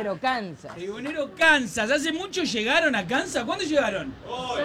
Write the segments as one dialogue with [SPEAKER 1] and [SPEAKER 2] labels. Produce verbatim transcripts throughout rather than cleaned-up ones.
[SPEAKER 1] Tribunero Kansas.
[SPEAKER 2] Tribunero Kansas. ¿Hace mucho llegaron a Kansas? ¿Cuándo llegaron? Hoy.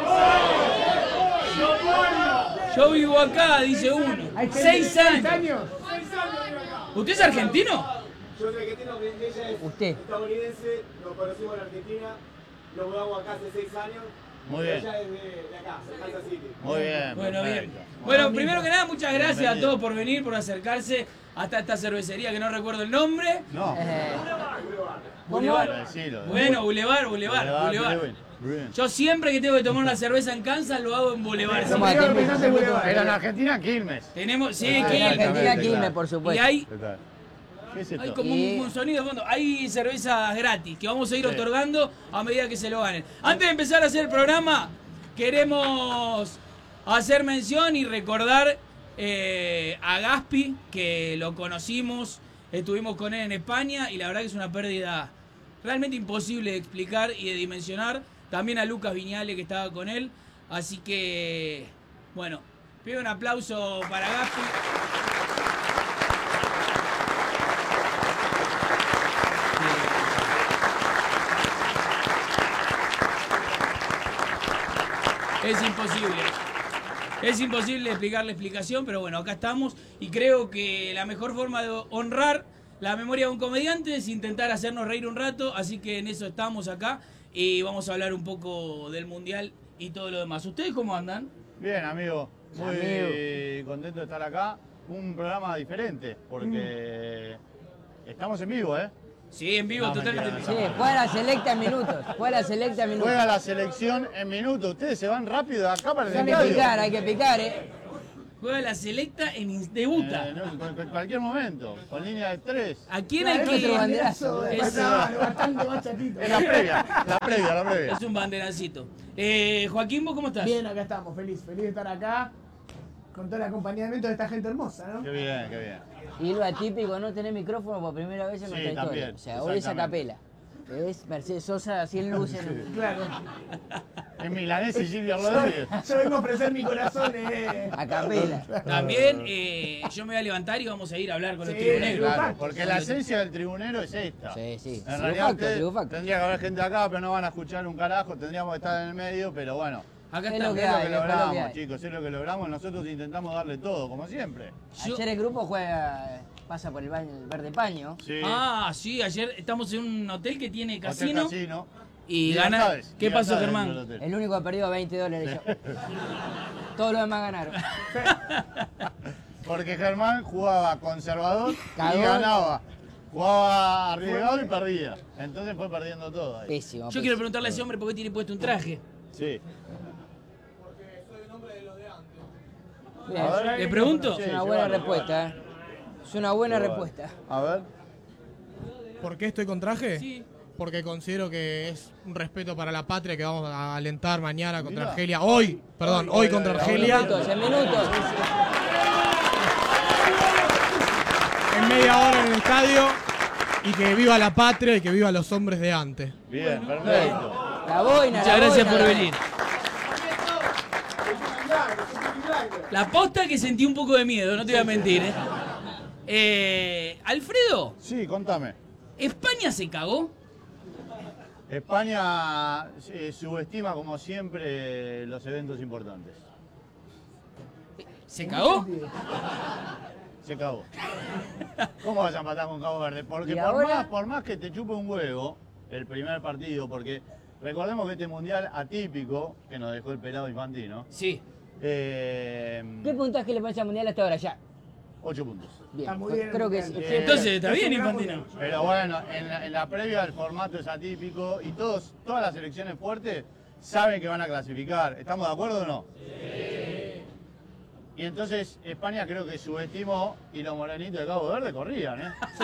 [SPEAKER 2] Yo vivo acá, dice uno. Seis años. ¿Usted es argentino?
[SPEAKER 3] Yo soy argentino, ella es
[SPEAKER 1] ¿Usted?
[SPEAKER 3] estadounidense, nos conocimos en Argentina, nos mudamos acá hace seis años.
[SPEAKER 4] Muy bien.
[SPEAKER 3] Ella es de, de acá, de Kansas City.
[SPEAKER 4] Muy bien.
[SPEAKER 2] Bueno, bien.
[SPEAKER 4] perfecto.
[SPEAKER 2] Bueno, primero que nada, muchas gracias a
[SPEAKER 4] Bienvenido.
[SPEAKER 2] todos por venir, por acercarse hasta esta cervecería que no recuerdo el nombre.
[SPEAKER 4] No.
[SPEAKER 1] Eh,
[SPEAKER 2] Boulevard.
[SPEAKER 4] Decilo, eh.
[SPEAKER 2] Bueno, Boulevard, Boulevard,
[SPEAKER 4] Boulevard,
[SPEAKER 2] Boulevard.
[SPEAKER 4] Boulevard. Bien.
[SPEAKER 2] Yo siempre que tengo que tomar una cerveza en Kansas lo hago en Boulevard.
[SPEAKER 1] Somos
[SPEAKER 2] Sí.
[SPEAKER 1] de Quilmes.
[SPEAKER 4] Pero en Argentina, Quilmes.
[SPEAKER 2] Tenemos, sí,
[SPEAKER 1] En
[SPEAKER 2] que
[SPEAKER 1] Argentina,
[SPEAKER 4] claro.
[SPEAKER 1] Quilmes, por
[SPEAKER 2] y
[SPEAKER 1] supuesto.
[SPEAKER 2] hay,
[SPEAKER 4] Total. ¿Qué es
[SPEAKER 2] hay
[SPEAKER 4] esto?
[SPEAKER 2] como un, un sonido de fondo. Hay cervezas gratis que vamos a ir
[SPEAKER 4] Sí.
[SPEAKER 2] otorgando a medida que se lo ganen. Antes de empezar a hacer el programa, queremos hacer mención y recordar eh, a Gaspi, que lo conocimos, estuvimos con él en España y la verdad que es una pérdida realmente imposible de explicar y de dimensionar. También a Lucas Viñale, que estaba con él. Así que, bueno, pido un aplauso para Gaspi. Es imposible. Es imposible explicar la explicación, pero bueno, acá estamos y creo que la mejor forma de honrar la memoria de un comediante es intentar hacernos reír un rato, así que en eso estamos acá y vamos a hablar un poco del Mundial y todo lo demás. ¿Ustedes cómo andan?
[SPEAKER 4] Bien, amigo. Muy
[SPEAKER 1] Amigo.
[SPEAKER 4] contento de estar acá. Un programa diferente, porque estamos en vivo, ¿eh?
[SPEAKER 2] Sí, en vivo,
[SPEAKER 4] No,
[SPEAKER 2] totalmente.
[SPEAKER 4] mentira,
[SPEAKER 1] Sí, juega la selecta en minutos. Juega la selecta en minutos.
[SPEAKER 4] Juega la selección en minutos. Ustedes se van rápido de acá para el
[SPEAKER 1] Hay que
[SPEAKER 4] estadio.
[SPEAKER 1] picar, hay que picar, ¿eh?
[SPEAKER 2] Juega la selecta en debuta.
[SPEAKER 4] Eh, no, en cu- en cualquier momento, con línea de tres.
[SPEAKER 2] ¿A quién hay
[SPEAKER 1] Claro, nuestro
[SPEAKER 2] que...?
[SPEAKER 1] banderazo.
[SPEAKER 2] Es,
[SPEAKER 5] bastante más chatito.
[SPEAKER 4] Es la previa, la previa, la previa.
[SPEAKER 2] es un banderancito. Eh, Joaquín, ¿vos cómo estás?
[SPEAKER 5] Bien, acá estamos, feliz, feliz de estar acá con todo el acompañamiento de esta gente hermosa, ¿no?
[SPEAKER 4] Qué bien, qué bien.
[SPEAKER 1] Y lo atípico, no tener micrófono por primera vez en
[SPEAKER 4] Sí,
[SPEAKER 1] nuestra historia.
[SPEAKER 4] también,
[SPEAKER 1] O sea, hoy es a
[SPEAKER 4] exactamente.
[SPEAKER 1] capela. Es Mercedes Sosa sin luces.
[SPEAKER 5] Claro.
[SPEAKER 4] Es Milanés y Silvia Rodríguez.
[SPEAKER 5] Yo vengo a ofrecer mi corazón, eh.
[SPEAKER 1] A capela.
[SPEAKER 2] También eh, yo me voy a levantar y vamos a ir a hablar con los
[SPEAKER 5] Sí,
[SPEAKER 2] tribunegros.
[SPEAKER 4] Claro, porque la esencia del tribunero es esta.
[SPEAKER 1] Sí, sí.
[SPEAKER 4] En
[SPEAKER 1] Triunfacto,
[SPEAKER 4] realidad ustedes-
[SPEAKER 1] triunfacto.
[SPEAKER 4] tendría que haber gente acá, pero no van a escuchar un carajo, tendríamos que estar en el medio, pero bueno.
[SPEAKER 2] Acá
[SPEAKER 1] Es
[SPEAKER 2] está.
[SPEAKER 1] lo que
[SPEAKER 4] Es lo
[SPEAKER 1] hay,
[SPEAKER 4] que
[SPEAKER 1] es lo que
[SPEAKER 4] logramos,
[SPEAKER 1] hay.
[SPEAKER 4] chicos, es lo que logramos. Nosotros intentamos darle todo, como siempre.
[SPEAKER 2] Yo-
[SPEAKER 1] Ayer el grupo juega, pasa por el, baño, el verde paño.
[SPEAKER 4] Sí.
[SPEAKER 2] Ah, sí, ayer estamos en un hotel que tiene
[SPEAKER 4] Hotel
[SPEAKER 2] casino,
[SPEAKER 4] Casino.
[SPEAKER 2] y gana.
[SPEAKER 4] Libertades,
[SPEAKER 2] ¿Qué pasó,
[SPEAKER 4] Libertades
[SPEAKER 2] Germán?
[SPEAKER 4] dentro del hotel.
[SPEAKER 1] El único que ha perdido veinte dólares. yo. Todos los demás ganaron.
[SPEAKER 4] Porque Germán jugaba conservador
[SPEAKER 1] Cagón.
[SPEAKER 4] y ganaba. Jugaba arriesgado y perdía. Entonces fue perdiendo todo ahí.
[SPEAKER 1] Pésimo.
[SPEAKER 2] Yo
[SPEAKER 1] pésimo.
[SPEAKER 2] quiero preguntarle a ese hombre por qué tiene puesto un traje.
[SPEAKER 4] Sí.
[SPEAKER 1] Bien.
[SPEAKER 4] A ver.
[SPEAKER 2] ¿Le pregunto?
[SPEAKER 4] Sí,
[SPEAKER 1] Es una buena
[SPEAKER 4] llévalo,
[SPEAKER 1] respuesta, ¿eh? Es una buena
[SPEAKER 4] llévalo.
[SPEAKER 1] respuesta.
[SPEAKER 4] A ver.
[SPEAKER 6] ¿Por qué estoy con traje?
[SPEAKER 2] Sí.
[SPEAKER 6] Porque considero que es un respeto para la patria que vamos a alentar mañana contra
[SPEAKER 4] Mirá.
[SPEAKER 6] Argelia. Hoy, perdón,
[SPEAKER 4] Hoy,
[SPEAKER 6] hoy
[SPEAKER 4] hoy,
[SPEAKER 6] contra
[SPEAKER 4] hoy,
[SPEAKER 1] En
[SPEAKER 6] Argelia.
[SPEAKER 1] minutos, en minutos.
[SPEAKER 6] En media hora en el estadio. Y que viva la patria y que viva los hombres de antes.
[SPEAKER 4] Bien, perfecto.
[SPEAKER 1] La boina,
[SPEAKER 2] Muchas
[SPEAKER 1] la
[SPEAKER 2] gracias
[SPEAKER 1] boina,
[SPEAKER 2] por
[SPEAKER 1] la-
[SPEAKER 2] venir. La posta que sentí un poco de miedo, no te voy a mentir, ¿eh? Eh, Alfredo,
[SPEAKER 4] Sí, contame.
[SPEAKER 2] ¿España se cagó?
[SPEAKER 4] España eh, subestima como siempre los eventos importantes.
[SPEAKER 2] ¿Se cagó?
[SPEAKER 4] Se cagó. ¿Cómo vas a empatar con Cabo Verde? Porque
[SPEAKER 1] ¿Y
[SPEAKER 4] por
[SPEAKER 1] ahora?
[SPEAKER 4] más, por más que te chupe un huevo el primer partido, porque recordemos que este mundial atípico que nos dejó el pelado infantino,
[SPEAKER 2] Sí.
[SPEAKER 4] eh,
[SPEAKER 1] ¿Qué puntaje le pones al mundial hasta ahora ya?
[SPEAKER 4] ocho puntos.
[SPEAKER 1] Bien.
[SPEAKER 5] Está muy bien el
[SPEAKER 1] Creo que
[SPEAKER 5] mundial.
[SPEAKER 1] sí.
[SPEAKER 4] Bien.
[SPEAKER 2] Entonces, ¿está
[SPEAKER 5] Es
[SPEAKER 2] bien,
[SPEAKER 5] un gran
[SPEAKER 2] Infantino?
[SPEAKER 5] mundial.
[SPEAKER 4] Pero bueno, en la, en la previa el formato es atípico y todos, todas las selecciones fuertes saben que van a clasificar. ¿Estamos de acuerdo o no? Sí. Y entonces España creo que subestimó y los morenitos de Cabo Verde corrían, ¿eh?
[SPEAKER 5] Sí.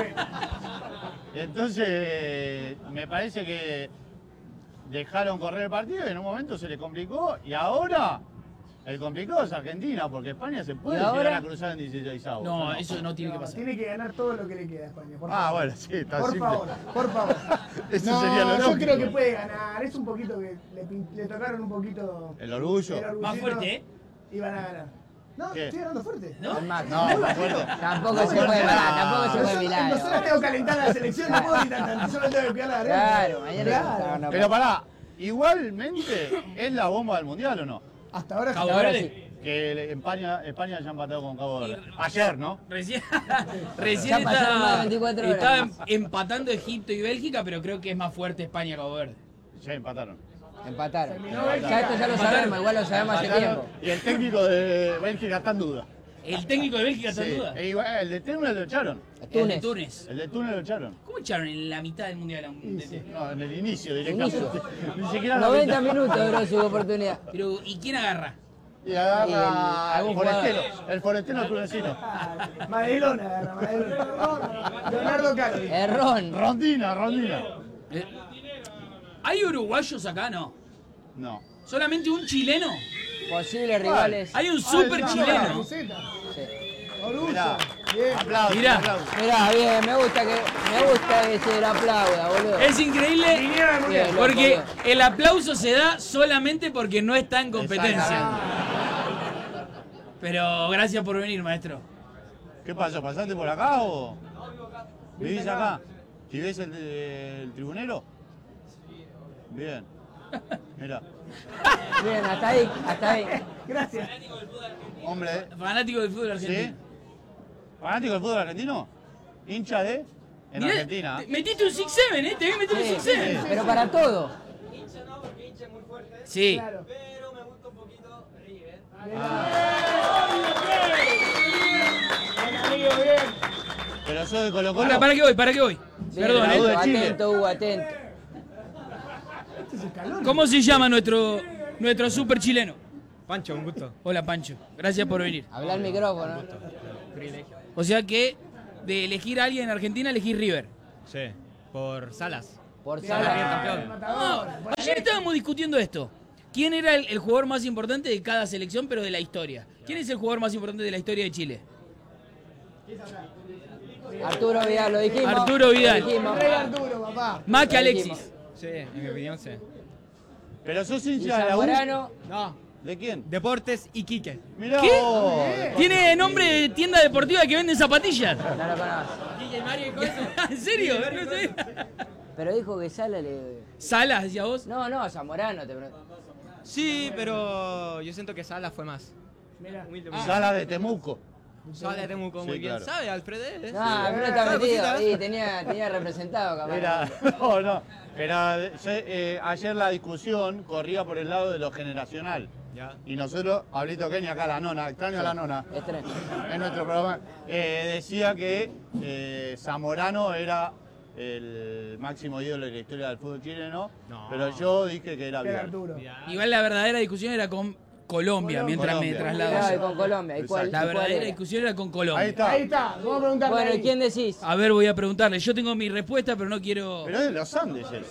[SPEAKER 4] Entonces me parece que dejaron correr el partido y en un momento se les complicó y ahora el complicado es Argentina porque España se puede
[SPEAKER 1] ¿Y ahora?
[SPEAKER 4] llegar a cruzar en dieciséis avos.
[SPEAKER 2] No, eso no tiene que
[SPEAKER 5] No,
[SPEAKER 2] pasar.
[SPEAKER 5] tiene que ganar todo lo que le queda a España, por
[SPEAKER 4] Ah,
[SPEAKER 5] favor.
[SPEAKER 4] bueno, sí, está
[SPEAKER 5] Por
[SPEAKER 4] simple.
[SPEAKER 5] favor, por favor.
[SPEAKER 4] Eso
[SPEAKER 5] no,
[SPEAKER 4] sería lo
[SPEAKER 5] yo
[SPEAKER 4] lógico.
[SPEAKER 5] creo que puede ganar. Es un poquito que le, pin- le tocaron un poquito
[SPEAKER 4] El orgullo.
[SPEAKER 5] el orgullito
[SPEAKER 2] Más fuerte, ¿eh?
[SPEAKER 5] y van a ganar. No,
[SPEAKER 4] ¿Qué?
[SPEAKER 5] estoy ganando fuerte.
[SPEAKER 2] ¿No?
[SPEAKER 1] El Max.
[SPEAKER 4] No, más fuerte.
[SPEAKER 1] Tampoco se puede parar, tampoco se puede
[SPEAKER 5] En dos horas
[SPEAKER 1] mirar.
[SPEAKER 5] te veo calentar a la selección, no puedo gritar tanto, solo tengo que cuidar la garganta.
[SPEAKER 1] Claro, mañana
[SPEAKER 5] Claro.
[SPEAKER 1] no,
[SPEAKER 4] Pero pará, igualmente es la bomba del mundial o no?
[SPEAKER 5] Hasta ahora sí.
[SPEAKER 2] Cabo
[SPEAKER 1] ahora
[SPEAKER 2] Verde.
[SPEAKER 1] sí.
[SPEAKER 4] Que España, España ya ha empatado con Cabo Verde. Ayer, ¿no?
[SPEAKER 2] Recién, recién
[SPEAKER 1] Ya pasaron
[SPEAKER 2] estaba,
[SPEAKER 1] más de veinticuatro horas.
[SPEAKER 2] estaba em- empatando Egipto y Bélgica, pero creo que es más fuerte España que Cabo Verde.
[SPEAKER 4] Ya empataron.
[SPEAKER 1] Empataron. Ya esto ya lo sabemos, igual lo sabemos hace
[SPEAKER 4] Empataron,
[SPEAKER 1] tiempo.
[SPEAKER 4] y el técnico de Bélgica está en duda.
[SPEAKER 2] El técnico de Bélgica está en
[SPEAKER 4] Sí.
[SPEAKER 2] duda.
[SPEAKER 4] E igual, el de Túnez lo echaron.
[SPEAKER 2] El de
[SPEAKER 1] Túnez.
[SPEAKER 2] Túnez.
[SPEAKER 4] El de Túnez lo echaron.
[SPEAKER 2] ¿Cómo echaron en la mitad del mundial a un D T?
[SPEAKER 4] No, en el inicio directamente.
[SPEAKER 1] Inicio.
[SPEAKER 4] Ni siquiera la
[SPEAKER 1] noventa
[SPEAKER 4] mitad.
[SPEAKER 1] minutos duró su oportunidad.
[SPEAKER 2] Pero, ¿y quién agarra?
[SPEAKER 4] Y
[SPEAKER 1] Y el-
[SPEAKER 4] agarra el
[SPEAKER 1] algún
[SPEAKER 4] forestero, el forestero tunecino.
[SPEAKER 5] Madelona, agarra, Madelona. Leonardo Carlos.
[SPEAKER 1] Errón.
[SPEAKER 4] Rondina, Rondina.
[SPEAKER 2] Eh, ¿Hay uruguayos acá? No.
[SPEAKER 4] No.
[SPEAKER 2] ¿Solamente un chileno?
[SPEAKER 1] Posibles rivales.
[SPEAKER 2] Hay un super
[SPEAKER 4] no,
[SPEAKER 2] chileno.
[SPEAKER 5] Camiseta.
[SPEAKER 1] Sí.
[SPEAKER 5] Orgullo.
[SPEAKER 4] Mirá,
[SPEAKER 5] Bien.
[SPEAKER 4] aplausos,
[SPEAKER 2] Mirá.
[SPEAKER 4] aplausos.
[SPEAKER 1] Mirá, bien, me gusta que me gusta que se le aplauda, boludo.
[SPEAKER 2] Es increíble
[SPEAKER 5] Vinieron al mundial.
[SPEAKER 1] Bien.
[SPEAKER 2] porque
[SPEAKER 1] loco,
[SPEAKER 2] el aplauso se da solamente porque no está en competencia. Pero gracias por venir, maestro.
[SPEAKER 4] ¿Qué pasó? ¿Pasaste por acá o vivís acá? ¿Y ves el, el tribunero? Bien. Mira,
[SPEAKER 1] Bien, hasta ahí, hasta ahí.
[SPEAKER 5] Gracias.
[SPEAKER 4] hombre, ¿eh?
[SPEAKER 2] Fanático del fútbol
[SPEAKER 4] ¿sí?
[SPEAKER 2] argentino.
[SPEAKER 4] ¿Fanático del fútbol argentino? ¿Hincha de? En
[SPEAKER 2] Mirá,
[SPEAKER 4] Argentina.
[SPEAKER 2] te- metiste un six seven, ¿eh? Te vi meter un
[SPEAKER 1] Sí,
[SPEAKER 2] six seven.
[SPEAKER 1] pero para todo.
[SPEAKER 2] Sí.
[SPEAKER 5] Claro. Bien, amigo, bien.
[SPEAKER 4] Pero sos de Colo Colo.
[SPEAKER 2] Para, ¿para qué voy? ¿Para qué voy?
[SPEAKER 1] Bien,
[SPEAKER 2] Perdón,
[SPEAKER 4] la
[SPEAKER 2] ¿eh?
[SPEAKER 4] duda de Chile.
[SPEAKER 1] atento, Hugo, atento.
[SPEAKER 5] Este es escalón.
[SPEAKER 2] ¿Cómo se llama nuestro, nuestro super chileno?
[SPEAKER 6] Pancho, un gusto.
[SPEAKER 2] Hola, Pancho. Gracias por venir.
[SPEAKER 1] Habla al micrófono.
[SPEAKER 2] O sea que de elegir a alguien en Argentina, elegís River.
[SPEAKER 6] Sí, por Salas.
[SPEAKER 1] Por
[SPEAKER 5] Bien,
[SPEAKER 1] Sala.
[SPEAKER 5] bien, matador.
[SPEAKER 2] No, ayer estábamos discutiendo esto. ¿Quién era el, el jugador más importante de cada selección, pero de la historia? ¿Quién es el jugador más importante de la historia de Chile?
[SPEAKER 1] Arturo Vidal, lo dijimos.
[SPEAKER 2] Arturo Vidal.
[SPEAKER 1] Lo dijimos.
[SPEAKER 5] Rey Arturo, papá.
[SPEAKER 2] Más que
[SPEAKER 1] Lo
[SPEAKER 2] Alexis.
[SPEAKER 1] dijimos.
[SPEAKER 6] Sí, en mi opinión sí.
[SPEAKER 4] Pero sos
[SPEAKER 1] Y
[SPEAKER 4] hincha de la U.
[SPEAKER 1] Zamorano.
[SPEAKER 6] No,
[SPEAKER 4] ¿De quién?
[SPEAKER 6] Deportes Iquique.
[SPEAKER 4] Mirá
[SPEAKER 2] ¿Qué?
[SPEAKER 4] vos.
[SPEAKER 2] Tiene nombre de tienda deportiva que venden zapatillas.
[SPEAKER 1] No lo conoce.
[SPEAKER 2] ¿En serio? No sé.
[SPEAKER 1] Pero dijo que Sala le.
[SPEAKER 2] Salas, decía vos.
[SPEAKER 1] No, no, Zamorano te pregunto.
[SPEAKER 6] Sí, pero yo siento que Salas fue más.
[SPEAKER 5] Mira.
[SPEAKER 6] Humildemente.
[SPEAKER 4] Sala de Temuco.
[SPEAKER 6] Salas de Temuco muy
[SPEAKER 4] Sí,
[SPEAKER 6] bien.
[SPEAKER 4] claro.
[SPEAKER 6] ¿Sabe, Alfred? ¿Eh?
[SPEAKER 1] No, pero está
[SPEAKER 6] Sabe
[SPEAKER 1] metido.
[SPEAKER 6] cositas.
[SPEAKER 1] Sí, tenía, tenía representado, capaz.
[SPEAKER 4] Mira, no, no. Pero eh, eh, ayer la discusión corría por el lado de lo generacional.
[SPEAKER 6] Ya.
[SPEAKER 4] Y nosotros, Pablito Kenia, acá la nona, extraño a la nona,
[SPEAKER 1] Extra-
[SPEAKER 4] en nuestro programa, eh, decía que eh, Zamorano era el máximo ídolo de la historia del fútbol chileno,
[SPEAKER 6] No.
[SPEAKER 4] pero yo dije que era
[SPEAKER 5] Rey
[SPEAKER 4] Vidal.
[SPEAKER 5] Arturo.
[SPEAKER 2] Igual la verdadera discusión era con Colombia, mientras
[SPEAKER 4] Colombia.
[SPEAKER 2] me
[SPEAKER 1] Claro, y
[SPEAKER 2] traslado.
[SPEAKER 1] con Colombia. ¿Y cuál,
[SPEAKER 2] La
[SPEAKER 1] y cuál
[SPEAKER 2] verdadera
[SPEAKER 1] era?
[SPEAKER 2] discusión era con
[SPEAKER 4] Ahí
[SPEAKER 2] Colombia.
[SPEAKER 4] está.
[SPEAKER 5] Ahí está, vamos a preguntarle.
[SPEAKER 1] Bueno,
[SPEAKER 5] ahí.
[SPEAKER 1] ¿quién decís?
[SPEAKER 2] A ver, voy a preguntarle. Yo tengo mi respuesta, pero no quiero.
[SPEAKER 4] Pero es de los Andes él.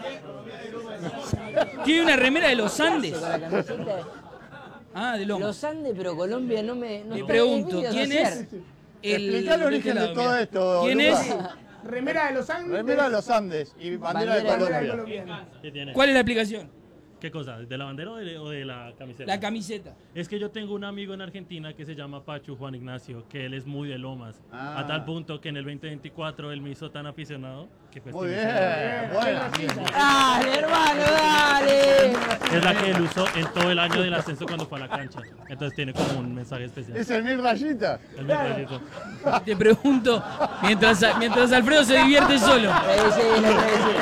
[SPEAKER 2] ¿Tiene una remera de los Andes?
[SPEAKER 1] Con la camiseta.
[SPEAKER 2] Ah, de Loma.
[SPEAKER 1] Los Andes, pero Colombia no me. No
[SPEAKER 2] Le
[SPEAKER 1] está
[SPEAKER 2] pregunto,
[SPEAKER 1] difícil
[SPEAKER 2] ¿quién
[SPEAKER 1] asociar.
[SPEAKER 2] es el.
[SPEAKER 4] Explicá el
[SPEAKER 2] de
[SPEAKER 4] origen
[SPEAKER 2] este
[SPEAKER 4] de
[SPEAKER 2] lado,
[SPEAKER 4] todo
[SPEAKER 2] mira.
[SPEAKER 4] esto,
[SPEAKER 2] ¿Quién
[SPEAKER 4] Lucas.
[SPEAKER 2] es?
[SPEAKER 5] Remera de los Andes.
[SPEAKER 4] Remera de los Andes y bandera,
[SPEAKER 1] Bandera
[SPEAKER 4] de
[SPEAKER 1] de
[SPEAKER 5] Bandera
[SPEAKER 4] Colombia.
[SPEAKER 5] colombiana.
[SPEAKER 7] ¿Qué tiene?
[SPEAKER 2] ¿Cuál es la explicación?
[SPEAKER 7] ¿Qué cosa? ¿De la bandera o de, o de la camiseta?
[SPEAKER 2] La camiseta.
[SPEAKER 7] Es que yo tengo un amigo en Argentina que se llama Pachu Juan Ignacio, que él es muy de Lomas.
[SPEAKER 4] Ah.
[SPEAKER 7] A tal punto que en el veinte veinticuatro él me hizo tan aficionado que pues
[SPEAKER 4] Muy
[SPEAKER 7] que me
[SPEAKER 4] bien,
[SPEAKER 7] hizo-
[SPEAKER 4] buena.
[SPEAKER 1] Dale, hermano, dale.
[SPEAKER 7] Es la que él usó en todo el año del ascenso cuando fue a la cancha. Entonces tiene como un mensaje especial.
[SPEAKER 4] Es el mil rayitas.
[SPEAKER 7] El mensaje.
[SPEAKER 2] Te pregunto, mientras, mientras Alfredo se divierte solo,
[SPEAKER 1] Predecible, predecible.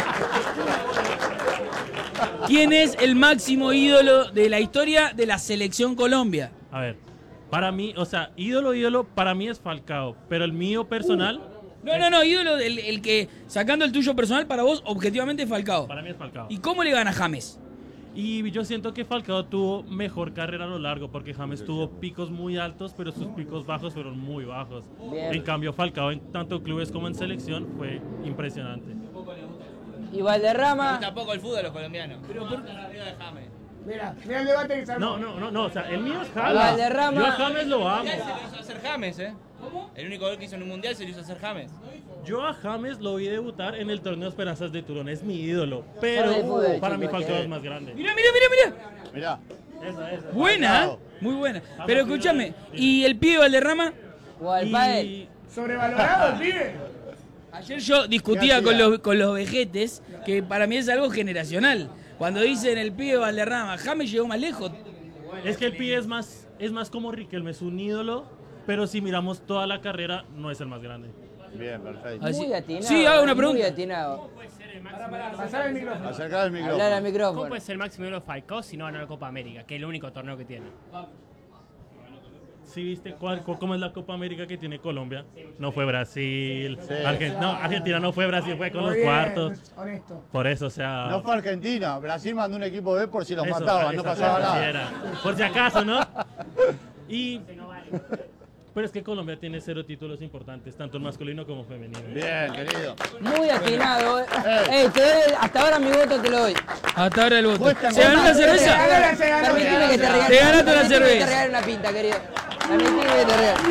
[SPEAKER 2] ¿quién es el máximo ídolo de la historia de la selección Colombia?
[SPEAKER 7] A ver, para mí, o sea, ídolo, ídolo, para mí es Falcao, pero el mío personal,
[SPEAKER 2] No, no, no, ídolo, el, el que, sacando el tuyo personal, para vos, objetivamente Falcao.
[SPEAKER 7] para mí es Falcao.
[SPEAKER 2] ¿Y cómo le gana James?
[SPEAKER 7] Y yo siento que Falcao tuvo mejor carrera a lo largo, porque James tuvo picos muy altos, pero sus picos bajos fueron muy bajos.
[SPEAKER 1] Bien.
[SPEAKER 7] En cambio, Falcao en tanto clubes como en selección fue impresionante.
[SPEAKER 1] Y Valderrama.
[SPEAKER 8] Tampoco el fútbol a los colombianos.
[SPEAKER 2] Pero por-
[SPEAKER 5] Mira, mira el debate que se armó.
[SPEAKER 7] No, no, no, no, o sea, el mío es
[SPEAKER 1] Valderrama.
[SPEAKER 7] James. Yo a James lo amo.
[SPEAKER 8] Se lo hizo hacer James, ¿eh? ¿Cómo? El único gol que hizo en un mundial se lo hizo hacer James.
[SPEAKER 7] Yo a James lo vi debutar en el torneo Esperanzas de Turón, es mi ídolo,
[SPEAKER 1] Sabe de
[SPEAKER 7] pero
[SPEAKER 1] fútbol,
[SPEAKER 7] para
[SPEAKER 1] chico,
[SPEAKER 7] mí Falcao
[SPEAKER 1] que-
[SPEAKER 7] es más grande.
[SPEAKER 2] Mira, mira, mira, mira.
[SPEAKER 4] Mirá.
[SPEAKER 7] Esa, esa.
[SPEAKER 2] Buena, ¿eh? Muy buena. Pero escúchame, ¿y el pibe Valderrama?
[SPEAKER 1] O al Pael.
[SPEAKER 7] Y
[SPEAKER 5] Sobrevalorado el pibe.
[SPEAKER 2] Ayer yo discutía con los, con los vejetes, que para mí es algo generacional. Cuando dicen el pibe Valderrama, James llegó más lejos.
[SPEAKER 7] Es que el pibe es más, es más como Riquelme, es un ídolo, pero si miramos toda la carrera, no es el más grande.
[SPEAKER 4] Bien, perfecto.
[SPEAKER 2] Así-
[SPEAKER 1] Muy atinado.
[SPEAKER 2] Sí, hago una
[SPEAKER 1] Muy
[SPEAKER 2] pregunta.
[SPEAKER 1] atinado.
[SPEAKER 5] Pasar el micrófono.
[SPEAKER 4] Acercar el micrófono.
[SPEAKER 1] Hablar al
[SPEAKER 9] ¿Cómo
[SPEAKER 1] micrófono.
[SPEAKER 9] puede ser el máximo ídolo Falcao si no ganó la Copa América, que es el único torneo que tiene?
[SPEAKER 7] ¿Sí viste cuál, cu- cómo es la Copa América que tiene Colombia? No fue Brasil.
[SPEAKER 4] Sí.
[SPEAKER 7] Argen- no, Argentina no fue Brasil, fue con
[SPEAKER 5] Muy
[SPEAKER 7] los
[SPEAKER 5] bien,
[SPEAKER 7] cuartos.
[SPEAKER 5] Honesto.
[SPEAKER 7] Por eso, o sea...
[SPEAKER 4] No fue Argentina. Brasil mandó un equipo B por si los
[SPEAKER 7] eso,
[SPEAKER 4] mataban, no
[SPEAKER 7] esa-
[SPEAKER 4] pasaba
[SPEAKER 7] esa sí
[SPEAKER 4] nada.
[SPEAKER 7] era. Por si acaso, ¿no? Y... Pero es que Colombia tiene cero títulos importantes, tanto en masculino como femenino.
[SPEAKER 4] Bien, querido.
[SPEAKER 1] Muy atinado. eh. Ey, te doy- hasta ahora mi voto te lo doy.
[SPEAKER 2] Hasta ahora el voto.
[SPEAKER 4] Cuesta
[SPEAKER 2] ¿Se ganó una
[SPEAKER 4] encontrar-
[SPEAKER 2] cerveza?
[SPEAKER 5] Ahora se ganó,
[SPEAKER 1] Permitime
[SPEAKER 5] se
[SPEAKER 1] que te
[SPEAKER 5] ganó.
[SPEAKER 1] regale.
[SPEAKER 2] Te ganaste una
[SPEAKER 1] permitime que
[SPEAKER 2] cerveza.
[SPEAKER 1] te regale una pinta, querido. Permitime que te regale.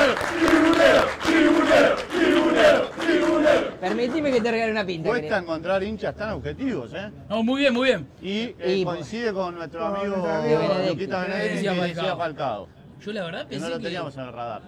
[SPEAKER 1] Permitime que te regale una pinta,
[SPEAKER 4] Cuesta
[SPEAKER 1] querido.
[SPEAKER 4] encontrar hinchas tan objetivos, ¿eh?
[SPEAKER 2] No, muy bien, muy bien.
[SPEAKER 4] Y eh,
[SPEAKER 1] Y-
[SPEAKER 4] coincide con nuestro
[SPEAKER 5] Con
[SPEAKER 4] amigo
[SPEAKER 5] nuestro amigo
[SPEAKER 1] Benedetti.
[SPEAKER 4] Luquita Benedetti
[SPEAKER 2] Decía
[SPEAKER 4] que
[SPEAKER 2] Falcao.
[SPEAKER 4] decía Falcao.
[SPEAKER 2] Yo la verdad
[SPEAKER 4] Que
[SPEAKER 2] pensé
[SPEAKER 4] no lo
[SPEAKER 2] que...
[SPEAKER 4] teníamos en el radar.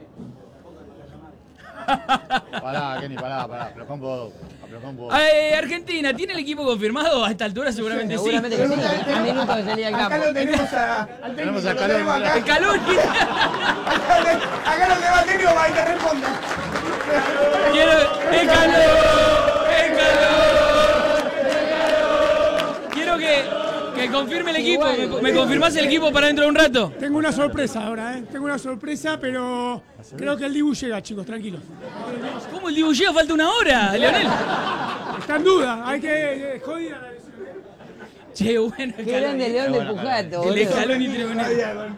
[SPEAKER 4] Pará, Kenny, pará, pará. Aflojá un poco. Aflojá un poco.
[SPEAKER 2] Eh, Argentina, ¿tiene el equipo confirmado? A esta altura seguramente sí.
[SPEAKER 1] Seguramente que sí. Un minuto que salía al
[SPEAKER 5] Acá
[SPEAKER 1] campo.
[SPEAKER 5] lo tenemos a, al técnico.
[SPEAKER 4] Tenemos a
[SPEAKER 5] lo
[SPEAKER 4] Caloni,
[SPEAKER 5] tenemos acá.
[SPEAKER 2] El Caloni.
[SPEAKER 5] Acá lo- acá lo tenemos al técnico para que te responda.
[SPEAKER 2] Quiero... ¡El calor! ¡El calor! Quiero que, que confirme el equipo. ¿Me, me confirmás el equipo para dentro de un rato?
[SPEAKER 10] Tengo una sorpresa ahora, ¿eh? Tengo una sorpresa, pero creo que el Dibu llega, chicos, tranquilos.
[SPEAKER 2] ¿Cómo el Dibu llega? Falta una hora, Leonel.
[SPEAKER 10] Está en duda, hay que eh, joder a la lesión.
[SPEAKER 2] Che, bueno, el
[SPEAKER 1] Qué grande
[SPEAKER 2] Caloni.
[SPEAKER 1] León de
[SPEAKER 4] Bueno,
[SPEAKER 1] Pujato,
[SPEAKER 2] El de
[SPEAKER 1] boludo.
[SPEAKER 2] Caloni tremendo.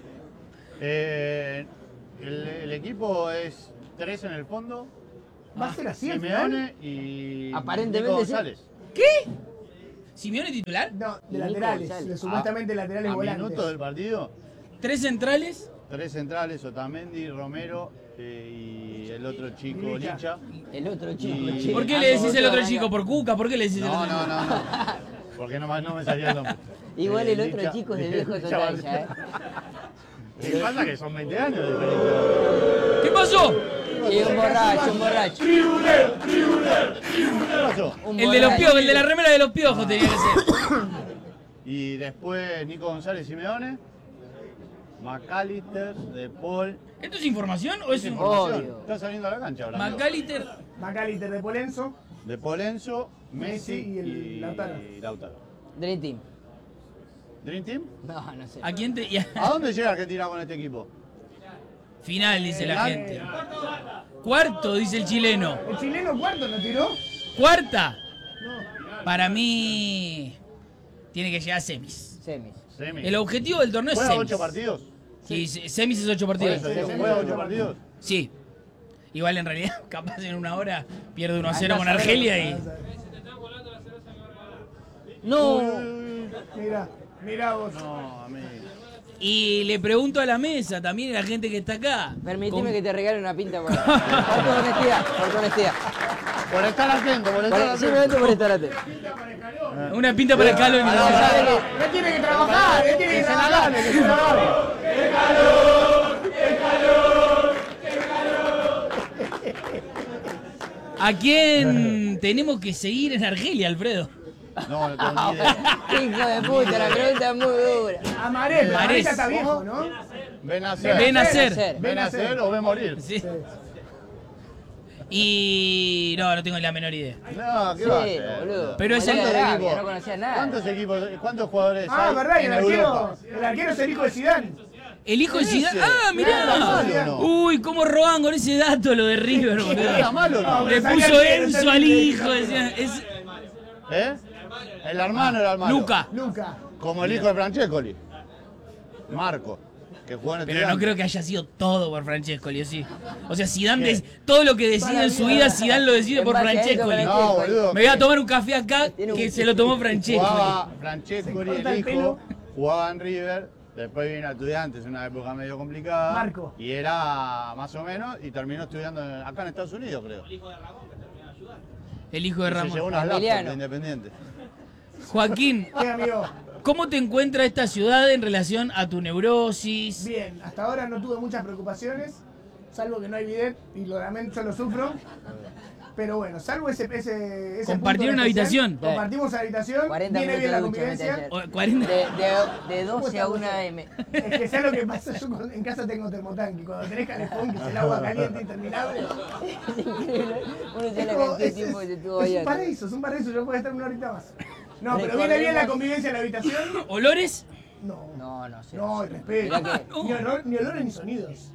[SPEAKER 4] Eh, el, el equipo es tres en el fondo.
[SPEAKER 5] Va a ser así al final.
[SPEAKER 4] Simeone y
[SPEAKER 1] Aparentemente
[SPEAKER 4] Nico
[SPEAKER 1] sí.
[SPEAKER 4] González.
[SPEAKER 2] ¿Qué? ¿Simeone titular?
[SPEAKER 5] No, de
[SPEAKER 1] Nico
[SPEAKER 5] laterales,
[SPEAKER 1] González.
[SPEAKER 5] de supuestamente laterales
[SPEAKER 4] A
[SPEAKER 5] volantes.
[SPEAKER 4] minutos del partido,
[SPEAKER 2] ¿Tres centrales?
[SPEAKER 4] tres centrales, Otamendi, Romero eh, y el otro chico,
[SPEAKER 5] Licha.
[SPEAKER 4] Licha.
[SPEAKER 1] El otro chico.
[SPEAKER 4] Y-
[SPEAKER 1] che.
[SPEAKER 2] ¿Por qué
[SPEAKER 1] Ah,
[SPEAKER 2] le decís el otro
[SPEAKER 1] otro
[SPEAKER 2] chico? ¿Por Cuca? ¿Por qué le decís el
[SPEAKER 4] No,
[SPEAKER 2] otro
[SPEAKER 4] no,
[SPEAKER 2] chico?
[SPEAKER 4] no, no. Porque no, me- no me salía el nombre.
[SPEAKER 1] Igual
[SPEAKER 4] Eh,
[SPEAKER 1] el otro
[SPEAKER 4] Licha-
[SPEAKER 1] chico es de viejo
[SPEAKER 4] Licha
[SPEAKER 1] total
[SPEAKER 4] Valdés.
[SPEAKER 1] ya, ¿eh?
[SPEAKER 4] ¿Qué pasa? Que son veinte años de diferencia.
[SPEAKER 2] ¿Qué pasó?
[SPEAKER 1] Y un borracho, un borracho.
[SPEAKER 4] ¿Qué pasó?
[SPEAKER 1] Un
[SPEAKER 2] El de los
[SPEAKER 1] borracho.
[SPEAKER 2] piojos, el de la remera de los piojos tenía que ser.
[SPEAKER 4] Y después Nico González Simeone, McAllister, De Paul.
[SPEAKER 2] ¿Esto es información o es
[SPEAKER 4] Esa
[SPEAKER 2] un...
[SPEAKER 4] información.
[SPEAKER 1] Obvio.
[SPEAKER 4] Está saliendo a la cancha ahora. amigo.
[SPEAKER 2] McAllister?
[SPEAKER 5] Macalister de Polenzo.
[SPEAKER 4] De Paul Enzo, Messi
[SPEAKER 5] Messi y el
[SPEAKER 4] y
[SPEAKER 5] Lautaro.
[SPEAKER 4] y Lautaro.
[SPEAKER 1] Dream Team.
[SPEAKER 4] ¿Dream Team?
[SPEAKER 1] No, no sé.
[SPEAKER 2] ¿A quién te...? ya.
[SPEAKER 4] ¿A dónde llega Argentina con este equipo?
[SPEAKER 2] Final, dice la
[SPEAKER 4] Final.
[SPEAKER 2] gente. Cuarto, dice el chileno.
[SPEAKER 5] ¿El chileno cuánto nos tiró?
[SPEAKER 2] ¿Cuarta? Para mí... Tiene que llegar a semis.
[SPEAKER 1] Semis.
[SPEAKER 4] Semi.
[SPEAKER 2] El objetivo del torneo es
[SPEAKER 4] ¿Juega
[SPEAKER 2] semis.
[SPEAKER 4] ocho partidos?
[SPEAKER 2] Sí, se- semis es ocho
[SPEAKER 4] Por
[SPEAKER 2] partidos.
[SPEAKER 4] eso, digo, ¿juega ocho partidos?
[SPEAKER 2] Sí. Igual en realidad, capaz en una hora pierde uno a
[SPEAKER 1] Andá
[SPEAKER 2] cero
[SPEAKER 1] a
[SPEAKER 2] con
[SPEAKER 1] saber.
[SPEAKER 2] Argelia y...
[SPEAKER 1] No.
[SPEAKER 5] Mira, mira vos.
[SPEAKER 4] No, a mí.
[SPEAKER 2] Y le pregunto a la mesa, también a la gente que está acá.
[SPEAKER 1] Permitime
[SPEAKER 2] Con-
[SPEAKER 1] que te regale una pinta por, por tu honestidad, por tu honestidad.
[SPEAKER 4] Por estar atento, por estar
[SPEAKER 1] Por,
[SPEAKER 4] atento.
[SPEAKER 1] simplemente por estar atento.
[SPEAKER 2] Una pinta para el calo y
[SPEAKER 1] Ah,
[SPEAKER 2] no.
[SPEAKER 1] sabe que-
[SPEAKER 5] Él tiene que trabajar, él tiene que trabajar.
[SPEAKER 4] que se la gane.
[SPEAKER 2] ¿A quién tenemos que seguir en Argelia, Alfredo?
[SPEAKER 4] No, no tengo ni idea.
[SPEAKER 1] Hijo de puta, la pregunta es muy dura.
[SPEAKER 5] Amarés,
[SPEAKER 2] Marés.
[SPEAKER 5] Amarés está viejo, ¿no?
[SPEAKER 4] Ven a hacer.
[SPEAKER 2] Ven a hacer.
[SPEAKER 1] hacer.
[SPEAKER 4] Ven a hacer o ven morir.
[SPEAKER 2] Sí. Y no, no tengo la menor idea.
[SPEAKER 4] No, ¿qué
[SPEAKER 1] Sí,
[SPEAKER 4] va a hacer?
[SPEAKER 1] boludo.
[SPEAKER 2] Pero es
[SPEAKER 1] Volvió
[SPEAKER 2] el-
[SPEAKER 1] de Arabia,
[SPEAKER 4] equipos?
[SPEAKER 1] no conocía nada.
[SPEAKER 4] ¿Cuántos equipos, cuántos jugadores
[SPEAKER 5] Ah,
[SPEAKER 4] hay
[SPEAKER 5] verdad, y
[SPEAKER 4] en
[SPEAKER 5] el arquero,
[SPEAKER 4] Europa?
[SPEAKER 5] el arquero es el hijo de Zidane.
[SPEAKER 2] El hijo de
[SPEAKER 4] Ese.
[SPEAKER 2] Zidane. ¡Ah,
[SPEAKER 4] ¿Era
[SPEAKER 2] mirá!
[SPEAKER 4] malo o no?
[SPEAKER 2] Uy, cómo roban con ese dato lo de River,
[SPEAKER 4] ¿Era
[SPEAKER 2] boludo.
[SPEAKER 4] malo o no?
[SPEAKER 2] Le
[SPEAKER 5] Salía
[SPEAKER 2] puso
[SPEAKER 5] bien,
[SPEAKER 2] Enzo
[SPEAKER 5] salía
[SPEAKER 2] al
[SPEAKER 5] bien.
[SPEAKER 2] hijo. Decía, es
[SPEAKER 4] ¿Eh? El hermano era el malo.
[SPEAKER 2] Luca.
[SPEAKER 5] Luca.
[SPEAKER 4] Como el hijo de Francescoli. Marco. Que jugó en el
[SPEAKER 2] Pero no
[SPEAKER 4] Estudiantes.
[SPEAKER 2] creo que haya sido todo por Francescoli, ¿o sí? O sea, Zidane, des- todo lo que decide en su vida, Zidane lo decide
[SPEAKER 1] En
[SPEAKER 2] por
[SPEAKER 1] base a eso,
[SPEAKER 2] Francescoli.
[SPEAKER 4] No, boludo.
[SPEAKER 2] Me voy a tomar un café acá
[SPEAKER 1] Tiene un-
[SPEAKER 2] que se lo tomó Francescoli.
[SPEAKER 4] Jugaba Francescoli,
[SPEAKER 5] corta
[SPEAKER 4] el
[SPEAKER 5] el
[SPEAKER 4] hijo,
[SPEAKER 5] pelo.
[SPEAKER 4] jugaba en River, después vino a Estudiantes, una época medio complicada.
[SPEAKER 5] Marco.
[SPEAKER 4] Y era más o menos, y terminó estudiando en- acá en Estados Unidos, creo.
[SPEAKER 2] El hijo de
[SPEAKER 4] Se llevó
[SPEAKER 2] Ramón.
[SPEAKER 4] unas laptops
[SPEAKER 1] Emiliano.
[SPEAKER 4] de Independiente.
[SPEAKER 2] Joaquín,
[SPEAKER 5] Sí, amigo.
[SPEAKER 2] ¿cómo te encuentra esta ciudad en relación a tu neurosis?
[SPEAKER 5] Bien, hasta ahora no tuve muchas preocupaciones, salvo que no hay bidet y lo lamento, yo lo sufro. Pero bueno, salvo ese. ese, ese
[SPEAKER 2] Compartieron
[SPEAKER 5] punto
[SPEAKER 2] una
[SPEAKER 5] especial,
[SPEAKER 2] habitación.
[SPEAKER 5] Compartimos la habitación.
[SPEAKER 1] cuarenta
[SPEAKER 5] Viene bien
[SPEAKER 1] minutos
[SPEAKER 5] la
[SPEAKER 1] de ducha,
[SPEAKER 5] convivencia.
[SPEAKER 1] mete ayer.
[SPEAKER 2] O- cuarenta.
[SPEAKER 1] De, de, de doce a una a eme.
[SPEAKER 5] Es que ¿sabes lo que pasa? Yo con- en casa tengo termotanque. Cuando tenés calefón, que es el agua caliente interminable.
[SPEAKER 1] Es increíble. Uno
[SPEAKER 5] Es,
[SPEAKER 1] ya la
[SPEAKER 5] como-
[SPEAKER 1] cantidad de
[SPEAKER 5] es,
[SPEAKER 1] tiempo que se estuvo
[SPEAKER 5] es, es un
[SPEAKER 1] allá.
[SPEAKER 5] paraíso, es un paraíso. Yo puedo estar una horita más. No, pero viene bien la convivencia en la habitación.
[SPEAKER 2] ¿Olores?
[SPEAKER 5] No.
[SPEAKER 1] No, no sé.
[SPEAKER 5] No, y respeto.
[SPEAKER 1] Mirá que-
[SPEAKER 5] Ni, olor, ni olores ni sonidos.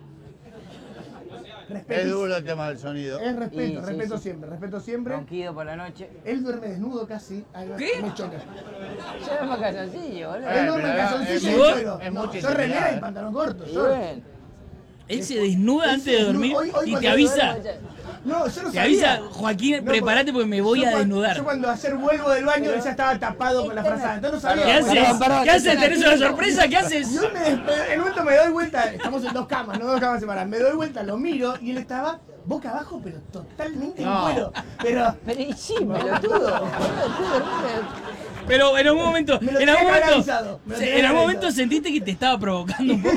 [SPEAKER 5] Respeto.
[SPEAKER 4] Es duro el tema del sonido.
[SPEAKER 5] Es respeto,
[SPEAKER 1] Y, sí,
[SPEAKER 5] respeto
[SPEAKER 1] sí.
[SPEAKER 5] siempre, respeto siempre.
[SPEAKER 1] Ronquido por la noche.
[SPEAKER 5] Él duerme desnudo casi. Ay,
[SPEAKER 2] ¿Qué?
[SPEAKER 5] Me choca.
[SPEAKER 1] Yo duermo en calzoncillo, boludo.
[SPEAKER 5] Él
[SPEAKER 4] Eh,
[SPEAKER 5] duerme en
[SPEAKER 4] pero
[SPEAKER 5] calzoncillo
[SPEAKER 4] es
[SPEAKER 5] y
[SPEAKER 2] muy-
[SPEAKER 5] cuero.
[SPEAKER 4] es
[SPEAKER 5] No,
[SPEAKER 4] mucha
[SPEAKER 5] yo remera
[SPEAKER 4] intimidad,
[SPEAKER 5] y
[SPEAKER 4] eh.
[SPEAKER 5] pantalón corto.
[SPEAKER 1] Y
[SPEAKER 5] Yo.
[SPEAKER 1] bueno.
[SPEAKER 2] Él se desnuda
[SPEAKER 5] Él
[SPEAKER 2] antes
[SPEAKER 5] se
[SPEAKER 2] de
[SPEAKER 5] desnuda.
[SPEAKER 2] dormir
[SPEAKER 5] Hoy- hoy
[SPEAKER 2] y
[SPEAKER 5] cuando
[SPEAKER 2] te avisa.
[SPEAKER 5] No, yo no
[SPEAKER 2] Te
[SPEAKER 5] sabía.
[SPEAKER 2] avisa, Joaquín,
[SPEAKER 5] No,
[SPEAKER 2] prepárate porque me voy
[SPEAKER 5] yo
[SPEAKER 2] a
[SPEAKER 5] cuando-
[SPEAKER 2] desnudar.
[SPEAKER 5] Yo cuando ayer vuelvo del baño, él ya estaba tapado con la frazada. Entonces no sabía.
[SPEAKER 2] ¿Qué
[SPEAKER 1] Perdón,
[SPEAKER 2] haces?
[SPEAKER 1] perdón,
[SPEAKER 2] ¿Qué haces?
[SPEAKER 1] esta es
[SPEAKER 2] ¿Tenés
[SPEAKER 1] la
[SPEAKER 2] una
[SPEAKER 1] típica.
[SPEAKER 2] sorpresa? ¿Qué haces?
[SPEAKER 5] Yo me despe- en un momento me doy vuelta, estamos en dos camas, no dos camas separadas. Me doy vuelta, lo miro y él estaba boca abajo, pero totalmente
[SPEAKER 4] No.
[SPEAKER 5] en cuero. Pero
[SPEAKER 1] Pero y sí, pelotudo. Pelotudo,
[SPEAKER 2] Pero en algún momento,
[SPEAKER 5] Me lo
[SPEAKER 2] en
[SPEAKER 5] tenía
[SPEAKER 2] algún
[SPEAKER 5] que haber
[SPEAKER 2] momento,
[SPEAKER 5] avisado, me lo
[SPEAKER 2] se-
[SPEAKER 5] tenía
[SPEAKER 2] en
[SPEAKER 5] que
[SPEAKER 2] algún
[SPEAKER 5] haber
[SPEAKER 2] momento
[SPEAKER 5] avisado.
[SPEAKER 2] sentiste que te estaba provocando un poco.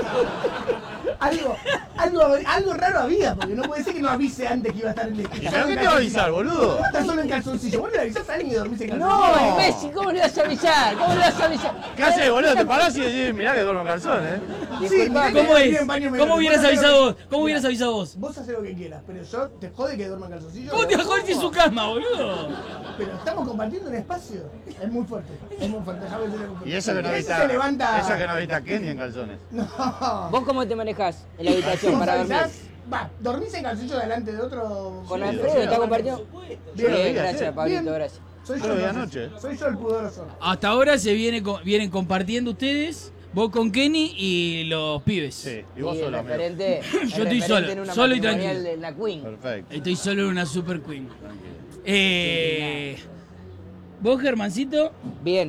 [SPEAKER 5] algo, algo, algo raro había, porque no puede ser que no avise antes que iba a estar en el.
[SPEAKER 4] ¿Y pero qué te va a avisar, boludo?
[SPEAKER 5] Estás solo en calzoncillo. Vos le avisás a alguien y dormís en
[SPEAKER 1] No,
[SPEAKER 5] calzoncillo.
[SPEAKER 1] imbécil, ¿cómo le vas a avisar? ¿Cómo le vas a avisar?
[SPEAKER 4] ¿Qué haces, boludo? Te parás y decís, mirá que duermo en calzones, eh.
[SPEAKER 5] Sí,
[SPEAKER 1] Disculpa,
[SPEAKER 5] mirá
[SPEAKER 2] ¿Cómo
[SPEAKER 5] que
[SPEAKER 2] es?
[SPEAKER 5] en baño me
[SPEAKER 2] ¿Cómo
[SPEAKER 5] duermo.
[SPEAKER 2] hubieras
[SPEAKER 5] Vos hacés
[SPEAKER 2] avisado
[SPEAKER 5] lo
[SPEAKER 2] vos?
[SPEAKER 5] que-
[SPEAKER 2] ¿Cómo hubieras
[SPEAKER 5] Mirá,
[SPEAKER 2] avisado vos?
[SPEAKER 5] Vos haces lo que quieras, pero yo te jode que duerma en calzoncillo.
[SPEAKER 2] ¿Cómo te
[SPEAKER 5] pero-
[SPEAKER 2] bajaste en su cama, boludo?
[SPEAKER 5] Pero estamos compartiendo un espacio. Es muy fuerte. Es muy fuerte. Déjame decirle muy fuerte.
[SPEAKER 4] Y eso que no
[SPEAKER 5] Ese
[SPEAKER 4] viste
[SPEAKER 5] se levanta.
[SPEAKER 4] Eso que no viste a Kenny en calzones.
[SPEAKER 5] No.
[SPEAKER 1] ¿Vos cómo te manejás en la habitación
[SPEAKER 5] ¿Vos
[SPEAKER 1] para dormir?
[SPEAKER 5] avisás? Va, ¿dormís en calzoncillo delante de otro?
[SPEAKER 1] Con
[SPEAKER 5] Sí,
[SPEAKER 1] Alfredo,
[SPEAKER 5] sí,
[SPEAKER 1] ¿está
[SPEAKER 5] sí.
[SPEAKER 1] compartido?
[SPEAKER 4] Yo lo
[SPEAKER 1] Bien,
[SPEAKER 4] vi
[SPEAKER 1] gracias,
[SPEAKER 4] ayer.
[SPEAKER 1] Pablito,
[SPEAKER 5] Bien.
[SPEAKER 1] gracias.
[SPEAKER 5] Soy
[SPEAKER 4] Yo
[SPEAKER 5] yo
[SPEAKER 4] lo vi
[SPEAKER 5] entonces.
[SPEAKER 4] anoche.
[SPEAKER 5] Soy yo el pudoroso.
[SPEAKER 2] Hasta ahora se viene co- vienen compartiendo ustedes, vos con Kenny y los pibes.
[SPEAKER 4] Sí, y vos
[SPEAKER 1] Y el
[SPEAKER 4] solo, amigo.
[SPEAKER 1] referente, el
[SPEAKER 2] Yo estoy
[SPEAKER 1] referente
[SPEAKER 2] solo,
[SPEAKER 1] en una
[SPEAKER 2] solo y
[SPEAKER 1] matrimonial
[SPEAKER 2] tranquilo.
[SPEAKER 1] de la Queen.
[SPEAKER 4] Perfecto.
[SPEAKER 2] Estoy solo en una Super Queen.
[SPEAKER 4] Tranquilo.
[SPEAKER 2] Eh, ¿Vos, Germancito?
[SPEAKER 1] Bien.